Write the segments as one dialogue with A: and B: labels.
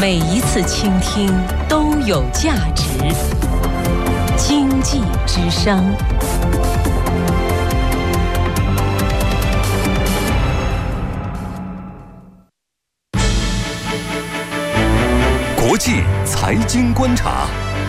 A: 每一次倾听都有价值。经济之声。
B: 国际财经观察。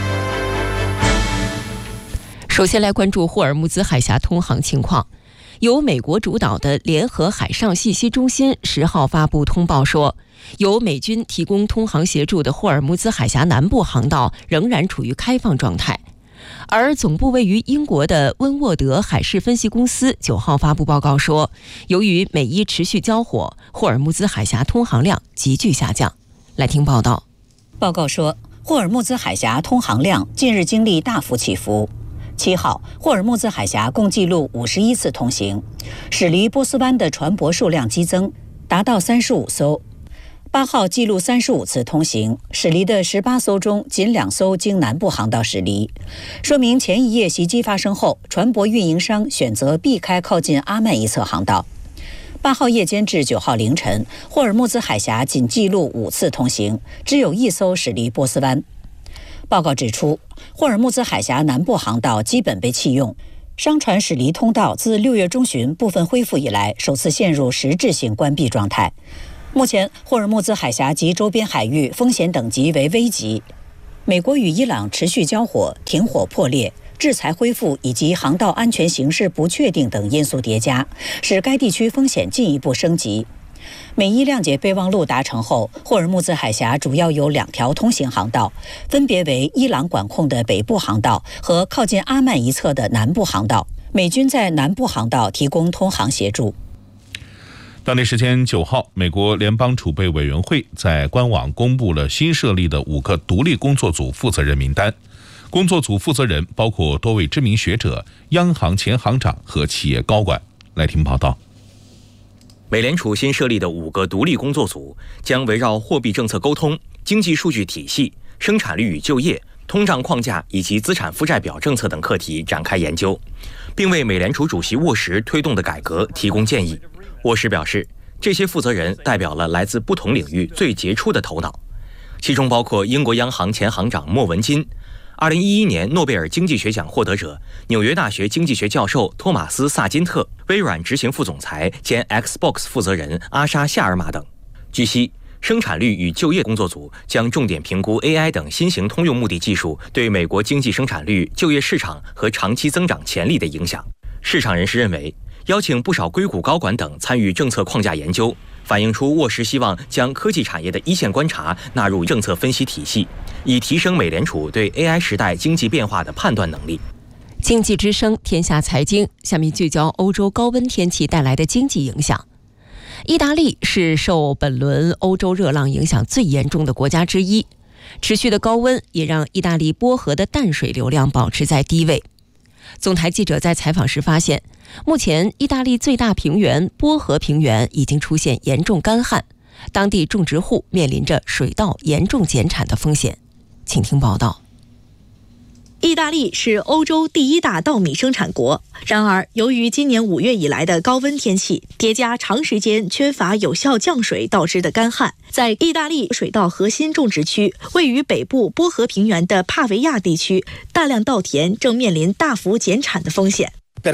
A: 首先来关注霍尔木兹海峡通航情况。由美国主导的联合海上信息中心10号发布通报说，由美军提供通航协助的霍尔木兹海峡南部航道仍然处于开放状态。而总部位于英国的温沃德海事分析公司9号发布报告说，由于美伊持续交火，霍尔木兹海峡通航量急剧下降。来听报道。
C: 报告说，霍尔木兹海峡通航量近日经历大幅起伏。7号，霍尔木兹海峡共记录51次通行，驶离波斯湾的船舶数量激增，达到35艘。8号记录35次通行，驶离的18艘中，仅2艘经南部航道驶离，说明前一夜袭击发生后，船舶运营商选择避开靠近阿曼一侧航道。8号夜间至9号凌晨，霍尔木兹海峡仅记录5次通行，只有1艘驶离波斯湾。报告指出，霍尔木兹海峡南部航道基本被弃用，商船驶离通道自6月中旬部分恢复以来，首次陷入实质性关闭状态。目前，霍尔木兹海峡及周边海域风险等级为危级。美国与伊朗持续交火、停火破裂、制裁恢复以及航道安全形势不确定等因素叠加，使该地区风险进一步升级。美伊谅解备忘录达成后，霍尔木兹海峡主要有2条通行航道，分别为伊朗管控的北部航道和靠近阿曼一侧的南部航道。美军在南部航道提供通航协助。
D: 当地时间9号，美国联邦储备委员会在官网公布了新设立的5个独立工作组负责人名单。工作组负责人包括多位知名学者、央行前行长和企业高管。来听报道。
E: 美联储新设立的5个独立工作组将围绕货币政策沟通、经济数据体系、生产率与就业、通胀框架以及资产负债表政策等课题展开研究，并为美联储主席沃什推动的改革提供建议。沃什表示，这些负责人代表了来自不同领域最杰出的头脑，其中包括英国央行前行长莫文金、2011年诺贝尔经济学奖获得者、纽约大学经济学教授托马斯·萨金特、微软执行副总裁兼 Xbox 负责人阿莎·夏尔玛等。据悉，生产率与就业工作组将重点评估 AI 等新型通用目的技术对美国经济生产率、就业市场和长期增长潜力的影响。市场人士认为，邀请不少硅谷高管等参与政策框架研究，反映出沃什希望将科技产业的一线观察纳入政策分析体系，以提升美联储对 AI 时代经济变化的判断能力。
A: 经济之声，天下财经，下面聚焦欧洲高温天气带来的经济影响。意大利是受本轮欧洲热浪影响最严重的国家之一，持续的高温也让意大利波河的淡水流量保持在低位。总台记者在采访时发现，目前意大利最大平原波河平原已经出现严重干旱，当地种植户面临着水稻严重减产的风险。请听报道。
F: 意大利是欧洲第1大稻米生产国，然而由于今年5月以来的高温天气，叠加长时间缺乏有效降水导致的干旱，在意大利水稻核心种植区位于北部波河平原的帕维亚地区，大量稻田正面临大幅减产的风险。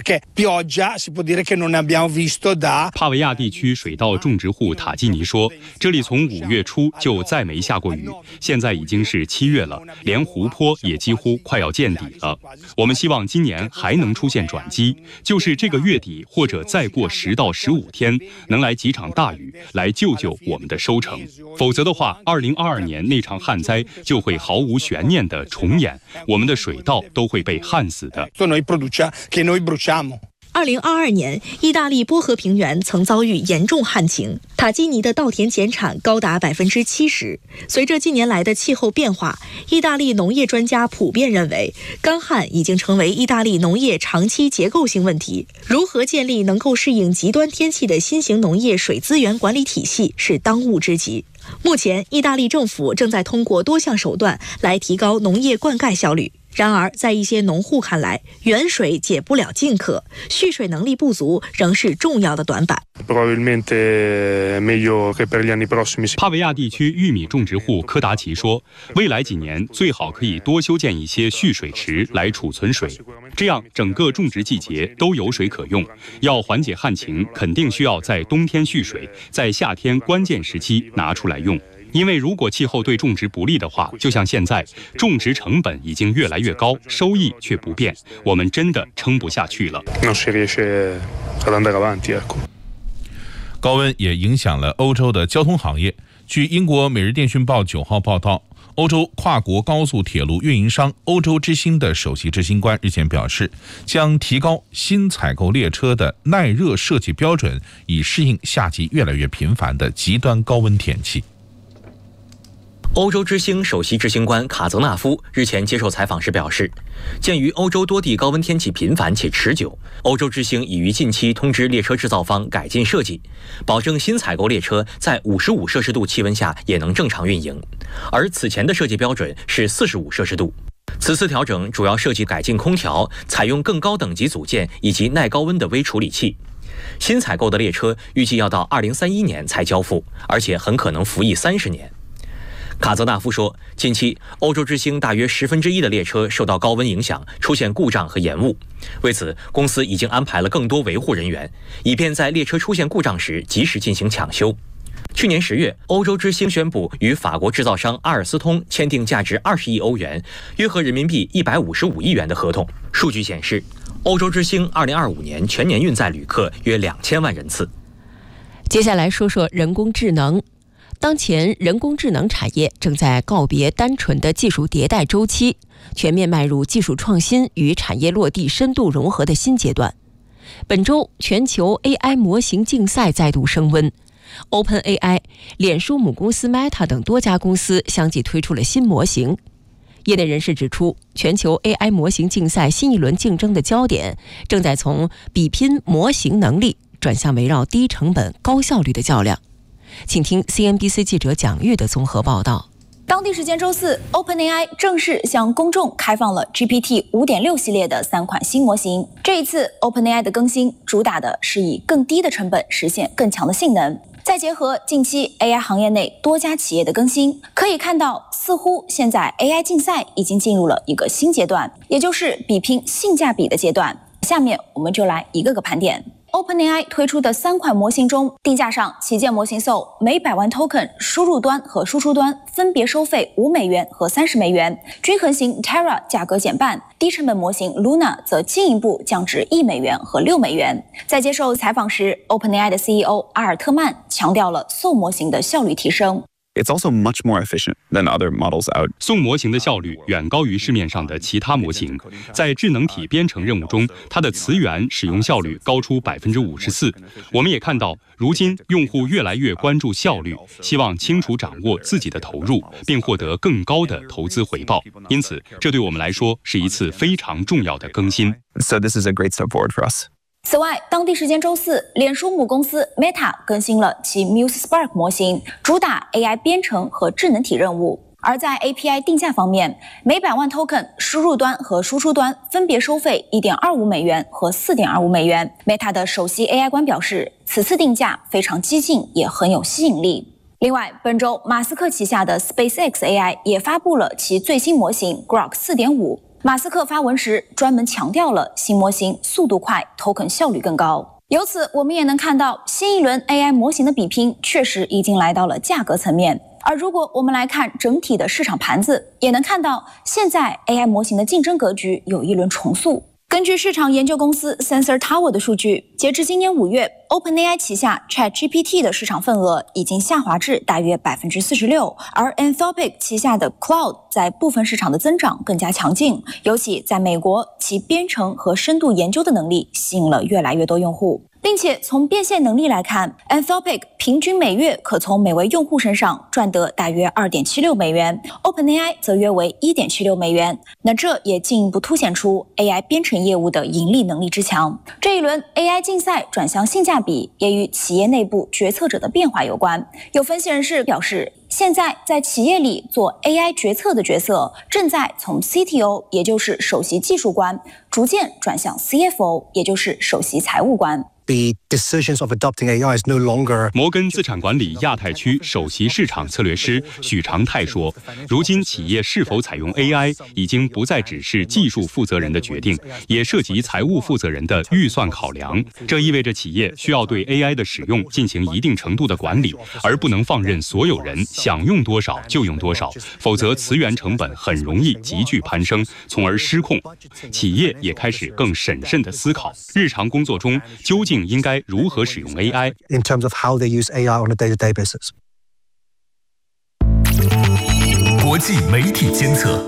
G: 帕维亚地区水稻种植户塔基尼说，这里从5月初就再没下过雨，现在已经是7月了，连湖泊也几乎快要见底了。我们希望今年还能出现转机，就是这个月底或者再过10到15天能来几场大雨来救救我们的收成，否则的话2022年那场旱灾就会毫无悬念地重演，我们的水稻都会被旱死的。
F: 2022年，意大利波河平原曾遭遇严重旱情，塔基尼的稻田减产高达70%。随着近年来的气候变化，意大利农业专家普遍认为，干旱已经成为意大利农业长期结构性问题。如何建立能够适应极端天气的新型农业水资源管理体系是当务之急。目前，意大利政府正在通过多项手段来提高农业灌溉效率。 然而，在一些农户看来，远水解不了近渴，蓄水能力不足仍是重要的短板。
G: 帕维亚地区玉米种植户科达奇说，未来几年最好可以多修建一些蓄水池来储存水，这样整个种植季节都有水可用。要缓解旱情，肯定需要在冬天蓄水，在夏天关键时期拿出来用。因为如果气候对种植不利的话，就像现在，种植成本已经越来越高，收益却不变，我们真的撑不下去了。
D: 高温也影响了欧洲的交通行业。据英国《每日电讯报》9号报道，欧洲跨国高速铁路运营商欧洲之星的首席执行官日前表示，将提高新采购列车的耐热设计标准，以适应夏季越来越频繁的极端高温天气。
E: 欧洲之星首席执行官卡泽纳夫日前接受采访时表示，鉴于欧洲多地高温天气频繁且持久，欧洲之星已于近期通知列车制造方改进设计，保证新采购列车在55摄氏度气温下也能正常运营，而此前的设计标准是45摄氏度。此次调整主要涉及改进空调，采用更高等级组件以及耐高温的微处理器。新采购的列车预计要到2031年才交付，而且很可能服役30年。卡泽纳夫说，近期欧洲之星大约1/10的列车受到高温影响，出现故障和延误。为此，公司已经安排了更多维护人员，以便在列车出现故障时及时进行抢修。去年10月，欧洲之星宣布与法国制造商阿尔斯通签订价值20亿欧元，约合人民币155亿元的合同。数据显示，欧洲之星2025年全年运载旅客约2000万人次。
A: 接下来说说人工智能。当前，人工智能产业正在告别单纯的技术迭代周期，全面迈入技术创新与产业落地深度融合的新阶段。本周，全球 AI 模型竞赛再度升温。OpenAI、脸书母公司 Meta 等多家公司相继推出了新模型。业内人士指出，全球 AI 模型竞赛新一轮竞争的焦点正在从比拼模型能力转向围绕低成本、高效率的较量。请听 CNBC 记者蒋玉的综合报道。
H: 当地时间周四 ，OpenAI 正式向公众开放了 GPT 5.6 系列的3款新模型。这一次 ，OpenAI 的更新主打的是以更低的成本实现更强的性能。再结合近期 AI 行业内多家企业的更新，可以看到，似乎现在 AI 竞赛已经进入了一个新阶段，也就是比拼性价比的阶段。下面我们就来一个个盘点。OpenAI 推出的3款模型中，定价上，旗舰模型 Soul 每100万 token 输入端和输出端分别收费$5和$30，均衡型 Terra 价格减半，低成本模型 Luna 则进一步降至$1和$6。在接受采访时 ，OpenAI 的 CEO 阿尔特曼强调了 Soul 模型的效率提升。
I: It's also much more efficient than other models out.
G: Soul 模型的效率远高于市面上的其他模型，在智能体编程任务中，它的词源使用效率高出54%。我们也看到，如今用户越来越关注效率，希望清楚掌握自己的投入，并获得更高的投资回报。因此，这对我们来说是一次非常重要的更新。
I: So this is a great step forward for us.
H: 此外，当地时间周四，脸书母公司 Meta 更新了其 Muse Spark 模型，主打 AI 编程和智能体任务。而在 API 定价方面，每100万 token 输入端和输出端分别收费$1.25和$4.25。Meta 的首席 AI 官表示，此次定价非常激进，也很有吸引力。另外，本周马斯克旗下的 SpaceX AI 也发布了其最新模型 Grok 4.5。马斯克发文时专门强调了新模型速度快 ，token 效率更高。由此，我们也能看到新一轮 AI 模型的比拼确实已经来到了价格层面。而如果我们来看整体的市场盘子，也能看到现在 AI 模型的竞争格局有一轮重塑。根据市场研究公司 Sensor Tower 的数据，截至今年5月 ，OpenAI 旗下 ChatGPT 的市场份额已经下滑至大约46%，而 Anthropic 旗下的 Cloud 在部分市场的增长更加强劲，尤其在美国，其编程和深度研究的能力吸引了越来越多用户。 并且从变现能力来看 ，Anthropic 平均每月可从每位用户身上赚得大约2.76美元 ，OpenAI 则约为1.76美元。那这也进一步凸显出 AI 编程业务的盈利能力之强。这一轮 AI 竞赛转向性价比，也与企业内部决策者的变化有关。有分析人士表示，现在在企业里做 AI 决策的角色，正在从 CTO， 也就是首席技术官，逐渐转向 CFO， 也就是首席财务官。
G: 摩根资产管理亚太区首席市场策略师许长泰说，如今企业是否采用 AI 已经不再只是技术负责人的决定，也涉及财务负责人的预算考量。这意味着企业需要对 AI 的使用进行一定程度的管理，而不能放任所有人想用多少就用多少，否则资源成本很容易急剧攀升，从而失控。企业也开始更审慎地思考，日常工作中究竟应该如何使用 AI
J: in terms of how they use AI on a day-to-day basis。
B: 国际媒体监测。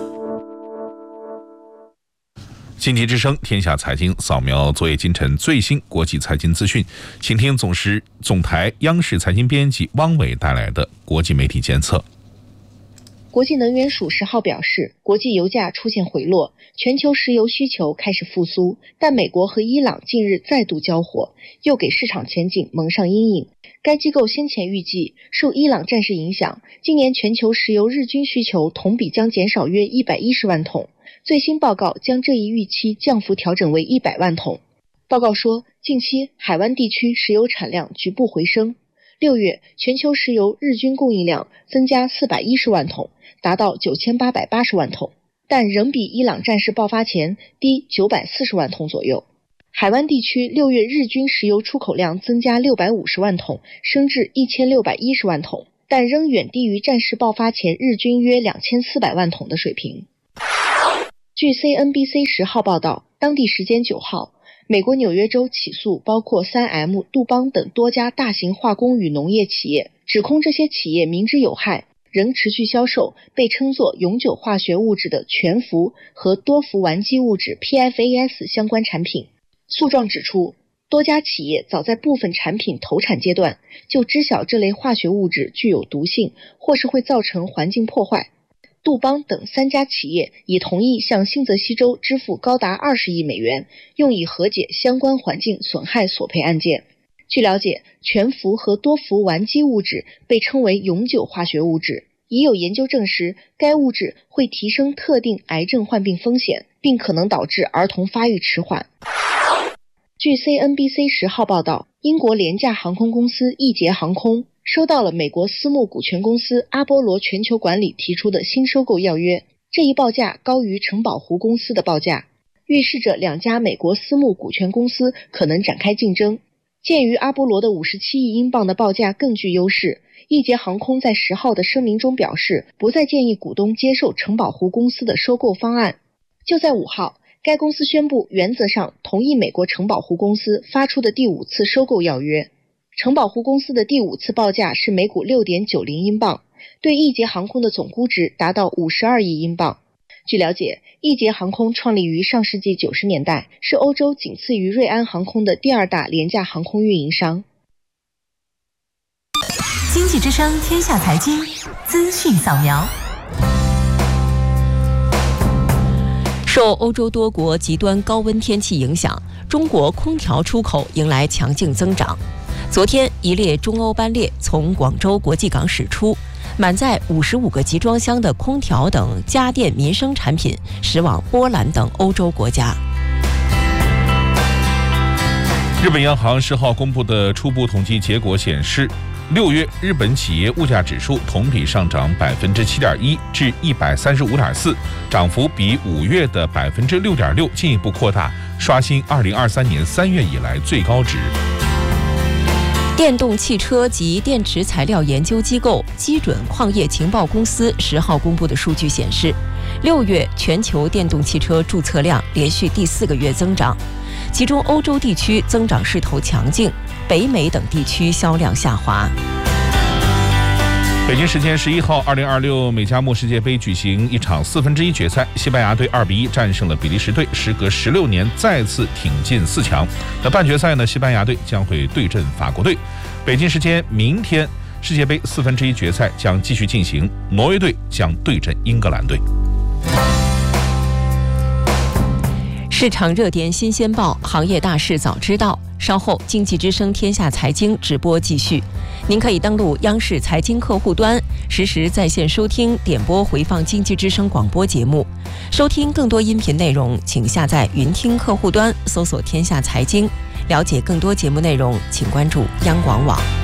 D: 经济之声天下财经扫描昨夜今晨最新国际财经资讯，请听总台央视财经编辑汪伟带来的国际媒体监测。
F: 国际能源署10号表示，国际油价出现回落，全球石油需求开始复苏，但美国和伊朗近日再度交火，又给市场前景蒙上阴影。该机构先前预计，受伊朗战事影响，今年全球石油日均需求同比将减少约110万桶。最新报告将这一预期降幅调整为100万桶。报告说，近期海湾地区石油产量局部回升。6月，全球石油日均供应量增加410万桶，达到9880万桶，但仍比伊朗战事爆发前低940万桶左右。海湾地区6月日均石油出口量增加650万桶，升至1610万桶，但仍远低于战事爆发前日均约2400万桶的水平。据 CNBC 10号报道，当地时间9号，美国纽约州起诉包括 3M、杜邦等多家大型化工与农业企业，指控这些企业明知有害，仍持续销售被称作永久化学物质的全氟和多氟烷基物质 PFAS 相关产品。诉状指出，多家企业早在部分产品投产阶段就知晓这类化学物质具有毒性，或是会造成环境破坏。杜邦等3家企业已同意向新泽西州支付高达20亿美元，用以和解相关环境损害索赔案件。据了解，全氟和多氟烷基物质被称为永久化学物质，已有研究证实该物质会提升特定癌症患病风险，并可能导致儿童发育迟缓。据 CNBC 10号报道，英国廉价航空公司易捷航空收到了美国私募股权公司阿波罗全球管理提出的新收购要约，这一报价高于城堡湖公司的报价，预示着2家美国私募股权公司可能展开竞争。鉴于阿波罗的57亿英镑的报价更具优势，易捷航空在10号的声明中表示，不再建议股东接受城堡湖公司的收购方案。就在5号，该公司宣布原则上同意美国城堡湖公司发出的第5次收购要约。城堡湖公司的第5次报价是每股 6.90 英镑，对易捷航空的总估值达到52亿英镑。据了解，易捷航空创立于上世纪90年代，是欧洲仅次于瑞安航空的第2大廉价航空运营商。
K: 经济之声天下财经资讯扫描。
A: 受欧洲多国极端高温天气影响，中国空调出口迎来强劲增长。昨天，一列中欧班列从广州国际港驶出，满载55个集装箱的空调等家电民生产品驶往波兰等欧洲国家。
D: 日本央行10号公布的初步统计结果显示，6月日本企业物价指数同比上涨 7.1% 至 135.4%， 涨幅比5月的 6.6% 进一步扩大，刷新2023年3月以来最高值。
A: 电动汽车及电池材料研究机构基准矿业情报公司10号公布的数据显示，6月全球电动汽车注册量连续第4个月增长，其中欧洲地区增长势头强劲，北美等地区销量下滑。
D: 北京时间11号，2026美加墨世界杯举行一场1/4决赛，西班牙队2-1战胜了比利时队，时隔16年再次挺进4强。那半决赛呢，西班牙队将会对阵法国队。北京时间明天，世界杯1/4决赛将继续进行，挪威队将对阵英格兰队。
A: 市场热点新鲜报，行业大事早知道。稍后经济之声天下财经直播继续，您可以登录央视财经客户端，实时在线收听、点播回放经济之声广播节目。收听更多音频内容，请下载云听客户端，搜索天下财经。了解更多节目内容，请关注央广网。